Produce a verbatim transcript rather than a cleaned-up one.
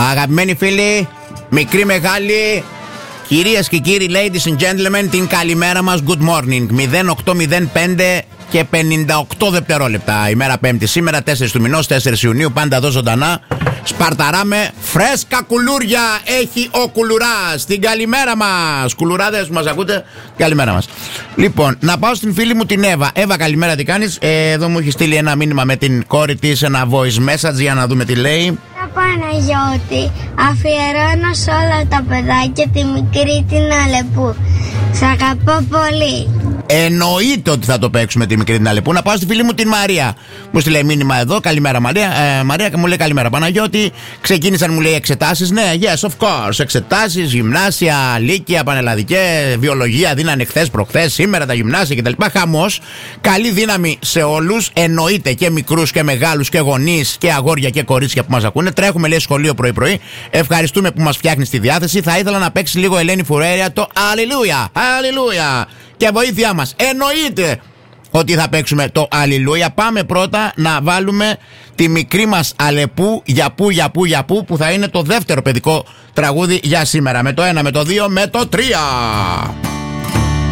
Αγαπημένοι φίλοι, μικροί μεγάλοι, κυρίες και κύριοι, ladies and gentlemen, την καλημέρα μας. Good morning. μηδέν οκτώ μηδέν πέντε και πενήντα οκτώ δευτερόλεπτα. Ημέρα Πέμπτη σήμερα, τέσσερις του μηνός, τέσσερις Ιουνίου. Πάντα εδώ ζωντανά. Σπαρταράμε φρέσκα κουλούρια. Έχει ο Κουλουράς. Την καλημέρα μας. Κουλουράδες που μας ακούτε, καλημέρα μας. Λοιπόν, να πάω στην φίλη μου την Εύα. Εύα, καλημέρα, τι κάνεις? Ε, εδώ μου έχει στείλει ένα μήνυμα με την κόρη της, ένα voice message για να δούμε τι λέει. Παναγιώτη, αφιερώνω σε όλα τα παιδάκια τη μικρή την Αλεπού. Σ' αγαπώ πολύ. Εννοείται ότι θα το παίξουμε τη μικρή την Αλεπού. Να πάω στη φίλη μου την Μαρία. Μου στείλε μήνυμα εδώ. Καλημέρα Μαρία. Ε, Μαρία και μου λέει καλημέρα Παναγιώτη. Ξεκίνησαν, μου λέει, εξετάσεις. Ναι, yes, of course. Εξετάσεις, γυμνάσια, λύκεια, πανελλαδικές, βιολογία δίνανε χθες, προχθές, σήμερα τα γυμνάσια κτλ. Χαμός. Καλή δύναμη σε όλους. Εννοείται και μικρούς και μεγάλους και γονείς και αγόρια και κορίτσια που μας ακούνε. Τρέχουμε, λέει, σχολείο πρωί-πρωί. Ευχαριστούμε που μας φτιάχνει τη διάθεση. Θα ήθελα να παίξει λίγο Ελένη Φουρέρια το Αλληλούια. Αλληλούια. Και βοήθειά μας. Εννοείται ότι θα παίξουμε το Αλληλούια. Πάμε πρώτα να βάλουμε τη μικρή μας Αλεπού, για πού, για πού, για πού, που θα είναι το δεύτερο παιδικό τραγούδι για σήμερα. Με το ένα, με το δύο, με το τρία.